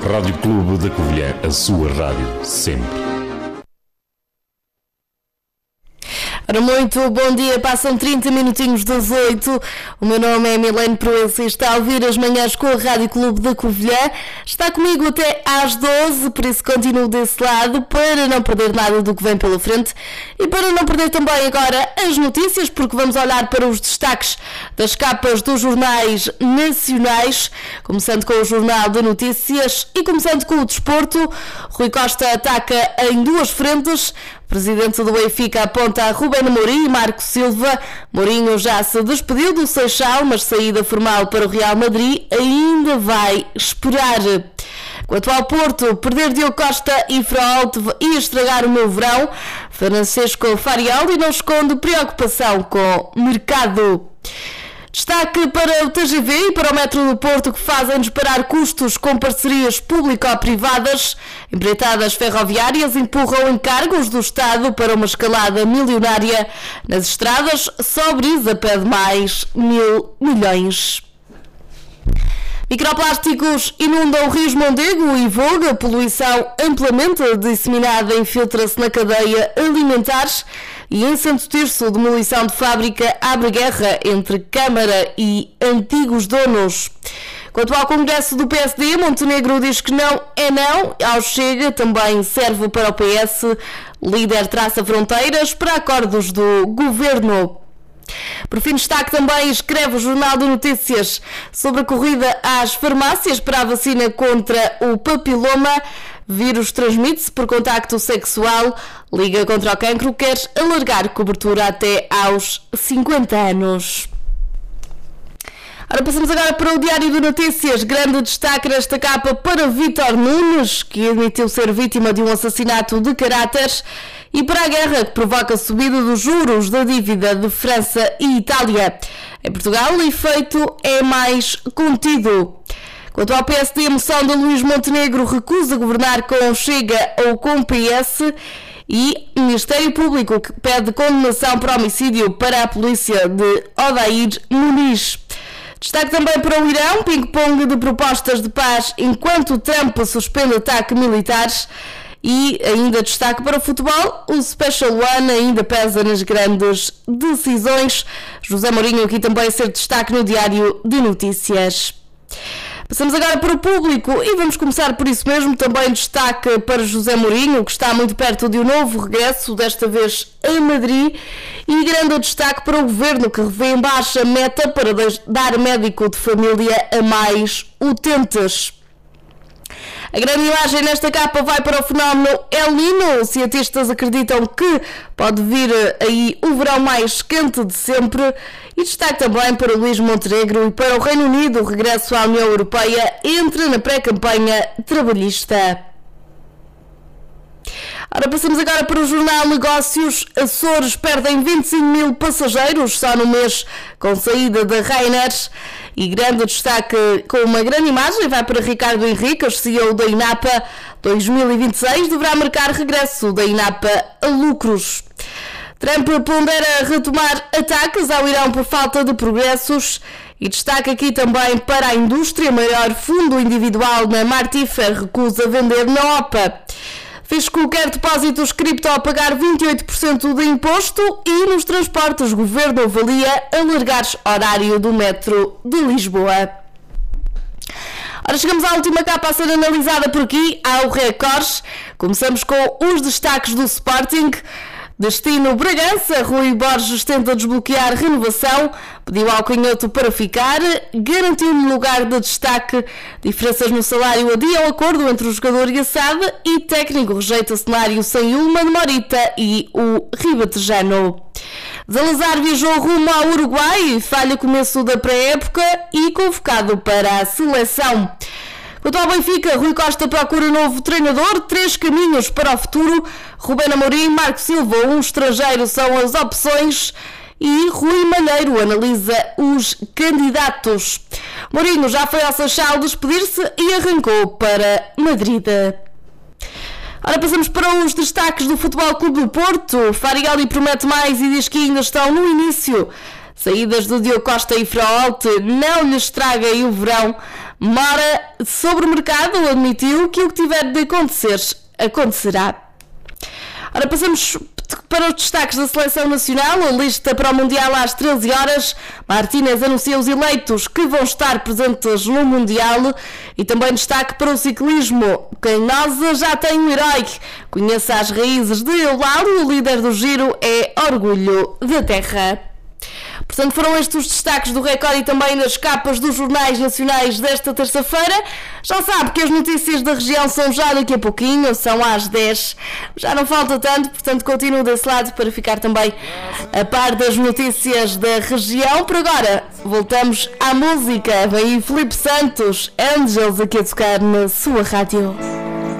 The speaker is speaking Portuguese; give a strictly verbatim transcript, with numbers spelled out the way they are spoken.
Rádio Clube da Covilhã, a sua rádio, sempre. Ora, muito bom dia, passam trinta minutinhos das oito. O meu nome é Milene Proença e está a ouvir as manhãs com a Rádio Clube da Covilhã. Está comigo até às doze, por isso continuo desse lado para não perder nada do que vem pela frente e para não perder também agora as notícias, porque vamos olhar para os destaques das capas dos jornais nacionais, começando com o Jornal de Notícias e começando com o desporto. Rui Costa ataca em duas frentes. O presidente do Benfica aponta a Ruben Amorim e Marco Silva. Mourinho já se despediu do Seixal, mas saída formal para o Real Madrid ainda vai esperar. Quanto ao Porto, perder Diogo Costa e Frault ia estragar o meu verão. Francisco Farioli não esconde preocupação com o mercado. Destaque para o T G V e para o Metro do Porto, que fazem disparar custos com parcerias público-privadas. Empreitadas ferroviárias empurram encargos do Estado para uma escalada milionária nas estradas. Só Brisa pede mais mil milhões. Microplásticos inundam rios Mondego e Voga. A poluição amplamente disseminada infiltra-se na cadeia alimentar. E em Santo Tirso, demolição de fábrica abre guerra entre Câmara e antigos donos. Quanto ao Congresso do P S D, Montenegro diz que não é não. Ao Chega também serve para o P S. Líder traça fronteiras para acordos do governo. Por fim, destaque também, escreve o Jornal de Notícias sobre a corrida às farmácias para a vacina contra o papiloma. Vírus transmite-se por contacto sexual. Liga contra o cancro quer alargar cobertura até aos cinquenta anos. Ora, passamos agora para o Diário de Notícias. Grande destaque nesta capa para Vítor Nunes, que admitiu ser vítima de um assassinato de caráter, e para a guerra que provoca a subida dos juros da dívida de França e Itália. Em Portugal, o efeito é mais contido. Quanto ao P S D, a moção de Luís Montenegro recusa governar com o Chega ou com o P S, e o Ministério Público que pede condenação por homicídio para a polícia de Odair Muniz. Destaque também para o Irão, ping-pong de propostas de paz enquanto Trump suspende ataque militares. E ainda destaque para o futebol, o Special One ainda pesa nas grandes decisões. José Mourinho aqui também a ser destaque no Diário de Notícias. Passamos agora para o Público e vamos começar por isso mesmo. Também destaque para José Mourinho, que está muito perto de um novo regresso, desta vez a Madrid. E grande destaque para o Governo, que revê em baixa meta para dar médico de família a mais utentes. A grande imagem nesta capa vai para o fenómeno El Niño. Os cientistas acreditam que pode vir aí o verão mais quente de sempre. E destaque também para o Luís Montenegro e para o Reino Unido. O regresso à União Europeia entra na pré-campanha trabalhista. Ora, passamos agora para o Jornal Negócios. Açores perdem vinte e cinco mil passageiros só no mês com saída da Ryanair. E grande destaque com uma grande imagem vai para Ricardo Henriques, C E O da INAPA. dois mil e vinte e seis deverá marcar regresso da INAPA a lucros. Trump pondera retomar ataques ao Irão por falta de progressos. E destaque aqui também para a indústria. Maior fundo individual na Martifer recusa vender na OPA. Fisco quer depósitos cripto a pagar vinte e oito por cento de imposto. E nos transportes, o Governo avalia alargar horário do metro de Lisboa. Ora, chegamos à última capa a ser analisada por aqui, ao Records. Começamos com os destaques do Sporting. Destino Bragança, Rui Borges tenta desbloquear renovação, pediu ao canhoto para ficar, garantiu-lhe lugar de destaque, diferenças no salário adiam acordo entre o jogador e a S A D e técnico rejeita cenário sem Ulman, Morita e o Ribatejano. Zalazar viajou rumo ao Uruguai, falha começo da pré-época e convocado para a seleção. Quanto ao Benfica, Rui Costa procura novo treinador, três caminhos para o futuro. Ruben Amorim, Marco Silva, um estrangeiro são as opções e Rui Malheiro analisa os candidatos. Mourinho já foi ao Seixal despedir-se e arrancou para Madrid. Ora, passamos para os destaques do Futebol Clube do Porto. Farioli promete mais e diz que ainda estão no início. Saídas do Diogo Costa e Frault não lhes estraguem o verão. Mora sobre o mercado admitiu que o que tiver de acontecer, acontecerá. Ora, passamos para os destaques da Seleção Nacional, a lista para o Mundial às treze horas. Martínez anuncia os eleitos que vão estar presentes no Mundial. E também destaque para o ciclismo. Canhosa já tem um herói. Conheça as raízes de Eulálio, o líder do Giro é orgulho da terra. Portanto, foram estes os destaques do Record e também nas capas dos jornais nacionais desta terça-feira. Já sabe que as notícias da região são já daqui a pouquinho, são às dez. Já não falta tanto, portanto, continuo desse lado para ficar também a par das notícias da região. Por agora, voltamos à música. Vem aí Filipe Santos, Angels, aqui a tocar na sua rádio.